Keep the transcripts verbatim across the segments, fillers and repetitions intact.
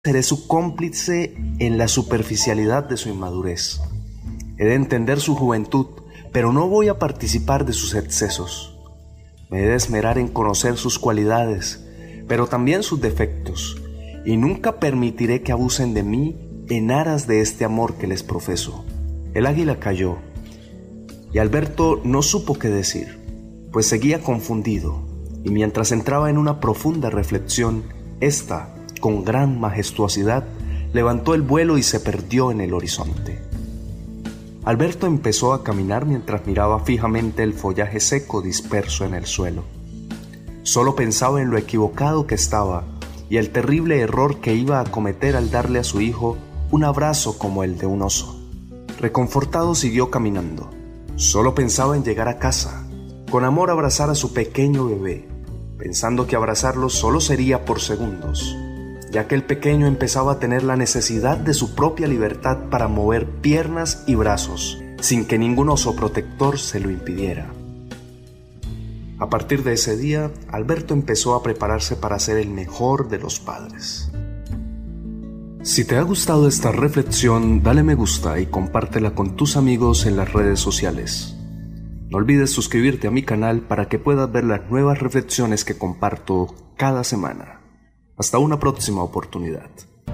seré su cómplice en la superficialidad de su inmadurez. He de entender su juventud, pero no voy a participar de sus excesos. Me he de esmerar en conocer sus cualidades, pero también sus defectos, y nunca permitiré que abusen de mí en aras de este amor que les profeso. El águila cayó, y Alberto no supo qué decir, pues seguía confundido, y mientras entraba en una profunda reflexión, ésta, con gran majestuosidad, levantó el vuelo y se perdió en el horizonte. Alberto empezó a caminar mientras miraba fijamente el follaje seco disperso en el suelo. Solo pensaba en lo equivocado que estaba y el terrible error que iba a cometer al darle a su hijo un abrazo como el de un oso. Reconfortado siguió caminando. Solo pensaba en llegar a casa, con amor abrazar a su pequeño bebé, pensando que abrazarlo solo sería por segundos, ya que el pequeño empezaba a tener la necesidad de su propia libertad para mover piernas y brazos, sin que ningún oso protector se lo impidiera. A partir de ese día, Alberto empezó a prepararse para ser el mejor de los padres. Si te ha gustado esta reflexión, dale me gusta y compártela con tus amigos en las redes sociales. No olvides suscribirte a mi canal para que puedas ver las nuevas reflexiones que comparto cada semana. Hasta una próxima oportunidad.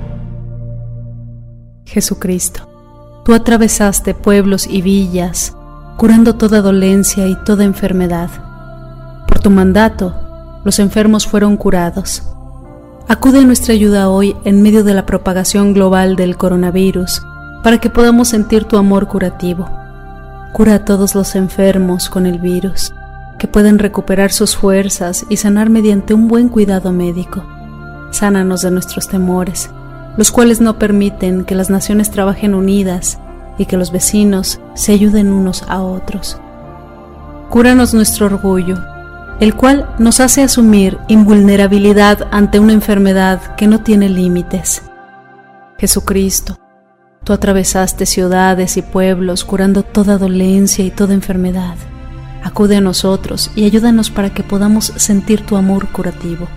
Jesucristo, tú atravesaste pueblos y villas, curando toda dolencia y toda enfermedad. Por tu mandato, los enfermos fueron curados. Acude a nuestra ayuda hoy en medio de la propagación global del coronavirus, para que podamos sentir tu amor curativo. Cura a todos los enfermos con el virus, que puedan recuperar sus fuerzas y sanar mediante un buen cuidado médico. Sánanos de nuestros temores, los cuales no permiten que las naciones trabajen unidas y que los vecinos se ayuden unos a otros. Cúranos nuestro orgullo, el cual nos hace asumir invulnerabilidad ante una enfermedad que no tiene límites. Jesucristo, tú atravesaste ciudades y pueblos curando toda dolencia y toda enfermedad. Acude a nosotros y ayúdanos para que podamos sentir tu amor curativo.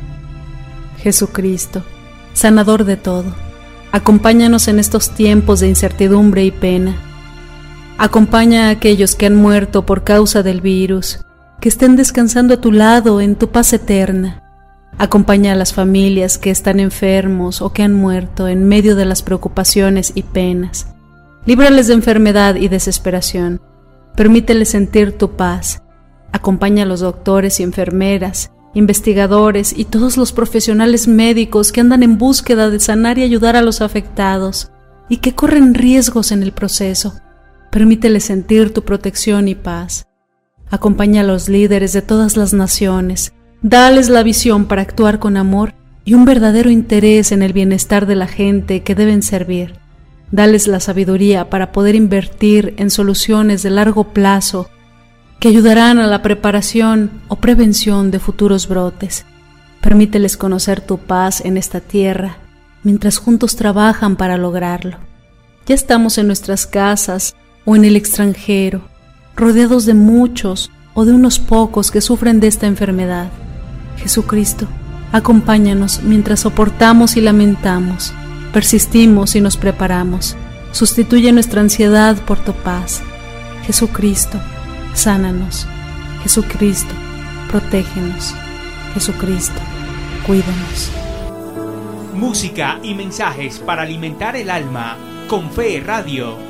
Jesucristo, sanador de todo, acompáñanos en estos tiempos de incertidumbre y pena. Acompaña a aquellos que han muerto por causa del virus, que estén descansando a tu lado en tu paz eterna. Acompaña a las familias que están enfermos o que han muerto en medio de las preocupaciones y penas. Líbrales de enfermedad y desesperación. Permíteles sentir tu paz. Acompaña a los doctores y enfermeras, investigadores y todos los profesionales médicos que andan en búsqueda de sanar y ayudar a los afectados y que corren riesgos en el proceso. Permíteles sentir tu protección y paz. Acompaña a los líderes de todas las naciones. Dales la visión para actuar con amor y un verdadero interés en el bienestar de la gente que deben servir. Dales la sabiduría para poder invertir en soluciones de largo plazo que ayudarán a la preparación o prevención de futuros brotes. Permíteles conocer tu paz en esta tierra, mientras juntos trabajan para lograrlo. Ya estamos en nuestras casas o en el extranjero, rodeados de muchos o de unos pocos que sufren de esta enfermedad. Jesucristo, acompáñanos mientras soportamos y lamentamos, persistimos y nos preparamos. Sustituye nuestra ansiedad por tu paz. Jesucristo, sánanos. Jesucristo, protégenos. Jesucristo, cuídanos. Música y mensajes para alimentar el alma con Fe Radio.